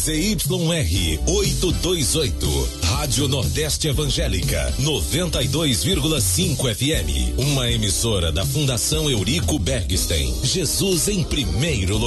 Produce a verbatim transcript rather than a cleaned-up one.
Z Y R oitocentos e vinte e oito, Rádio Nordeste Evangélica, noventa e dois vírgula cinco F M, uma emissora da Fundação Eurico Bergstein. Jesus em primeiro lugar.